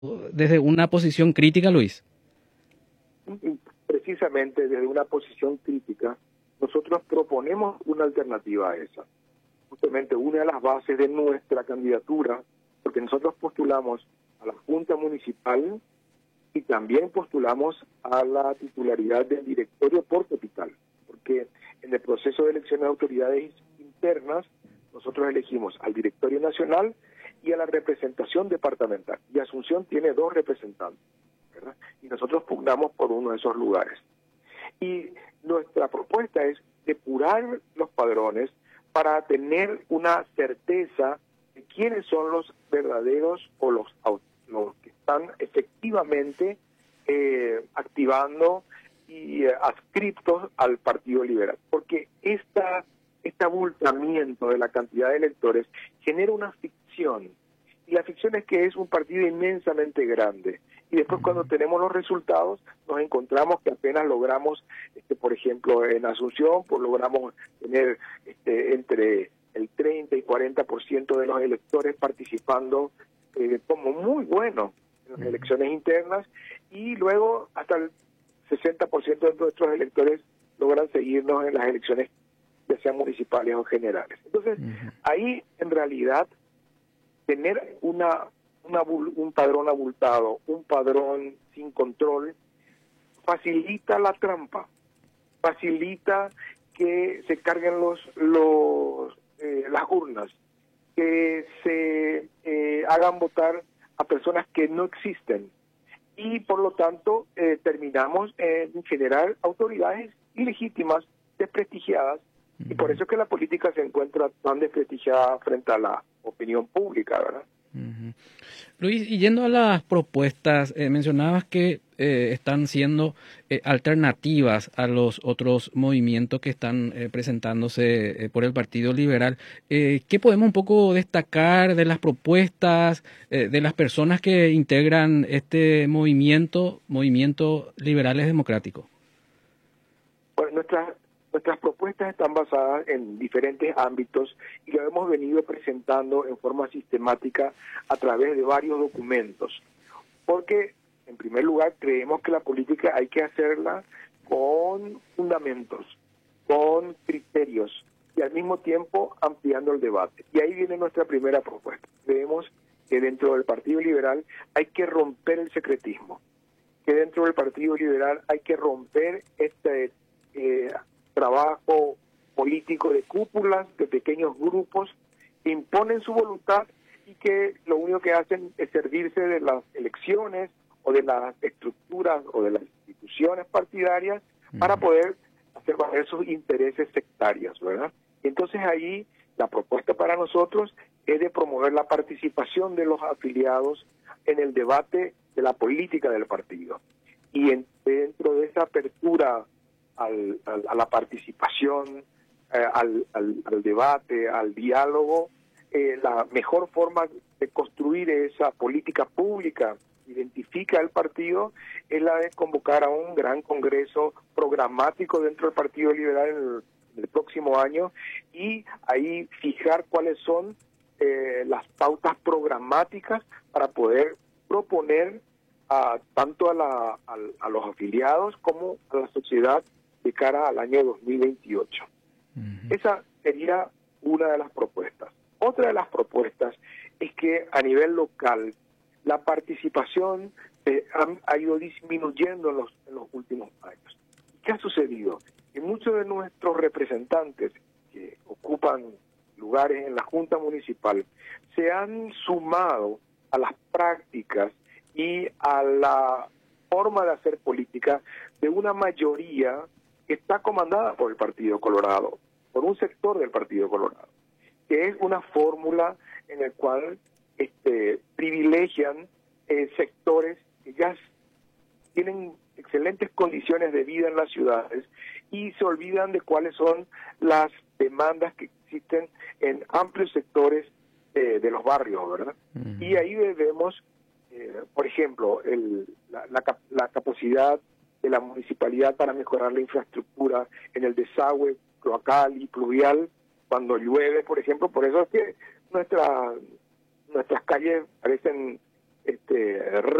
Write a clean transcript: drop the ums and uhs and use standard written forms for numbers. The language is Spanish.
desde una posición crítica, Luis. Y precisamente desde una posición crítica, nosotros proponemos una alternativa a esa. Justamente una de las bases de nuestra candidatura, porque nosotros postulamos a la Junta Municipal y también postulamos a la titularidad del directorio por capital, porque en el proceso de elección de autoridades internas nosotros elegimos al directorio nacional y a la representación departamental, y Asunción tiene 2 representantes, ¿verdad? Y nosotros pugnamos por uno de esos lugares. Y nuestra propuesta es depurar los padrones para tener una certeza de quiénes son los verdaderos o los que están efectivamente activando y adscriptos al Partido Liberal. Porque este abultamiento de la cantidad de electores genera una ficción. Y la ficción es que es un partido inmensamente grande. Y después cuando tenemos los resultados nos encontramos que apenas logramos, por ejemplo, en Asunción, pues logramos tener entre el 30 y 40% de los electores participando como muy bueno en las elecciones internas, y luego hasta el 60% de nuestros electores logran seguirnos en las elecciones, ya sean municipales o generales. Entonces, ahí en realidad tener un padrón abultado, un padrón sin control, facilita la trampa, facilita que se carguen las urnas, que se hagan votar a personas que no existen, y por lo tanto terminamos en generar autoridades ilegítimas, desprestigiadas, y por eso es que la política se encuentra tan desprestigiada frente a la opinión pública, ¿verdad? Luis, y yendo a las propuestas, mencionabas que están siendo alternativas a los otros movimientos que están presentándose por el Partido Liberal. ¿Qué podemos un poco destacar de las propuestas de las personas que integran este movimiento Liberales Democráticos? Bueno, nuestras propuestas están basadas en diferentes ámbitos y lo hemos venido presentando en forma sistemática a través de varios documentos. Porque, en primer lugar, creemos que la política hay que hacerla con fundamentos, con criterios y al mismo tiempo ampliando el debate. Y ahí viene nuestra primera propuesta. Creemos que dentro del Partido Liberal hay que romper el secretismo, que dentro del Partido Liberal hay que romper este trabajo político de cúpulas, de pequeños grupos que imponen su voluntad y que lo único que hacen es servirse de las elecciones o de las estructuras o de las instituciones partidarias para poder hacer valer sus intereses sectarios, ¿verdad? Entonces ahí la propuesta para nosotros es de promover la participación de los afiliados en el debate de la política del partido. Y dentro de esa apertura a la participación, al debate, al diálogo, la mejor forma de construir esa política pública identifica el partido es la de convocar a un gran congreso programático dentro del Partido Liberal en el próximo año, y ahí fijar cuáles son las pautas programáticas para poder proponer tanto a los afiliados como a la sociedad de cara al año 2028. Esa sería una de las propuestas. Otra de las propuestas es que a nivel local la participación ha ido disminuyendo en los últimos años. ¿Qué ha sucedido? Que muchos de nuestros representantes que ocupan lugares en la Junta Municipal se han sumado a las prácticas y a la forma de hacer política de una mayoría que está comandada por el Partido Colorado, por un sector del Partido Colorado, que es una fórmula en la cual privilegian sectores que ya tienen excelentes condiciones de vida en las ciudades y se olvidan de cuáles son las demandas que existen en amplios sectores de los barrios, ¿verdad? Y ahí vemos, por ejemplo, la capacidad de la municipalidad para mejorar la infraestructura en el desagüe cloacal y pluvial cuando llueve, por ejemplo. Por eso es que nuestras calles parecen este,